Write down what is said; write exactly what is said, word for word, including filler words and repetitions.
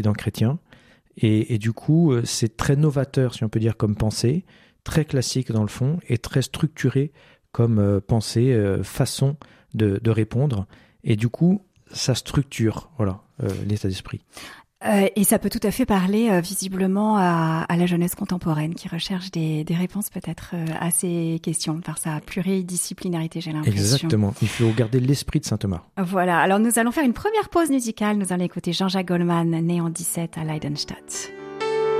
président chrétien. Et, et du coup, c'est très novateur, si on peut dire, comme pensée, très classique dans le fond et très structuré comme euh, pensée, euh, façon de, de répondre. Et du coup, ça structure voilà, euh, l'état d'esprit. Euh, et ça peut tout à fait parler euh, visiblement à, à la jeunesse contemporaine qui recherche des, des réponses peut-être euh, à ces questions par sa pluridisciplinarité, j'ai l'impression. Exactement, il faut garder l'esprit de saint Thomas. Voilà, alors nous allons faire une première pause musicale. Nous allons écouter Jean-Jacques Goldman, né en dix-sept à Leidenstadt.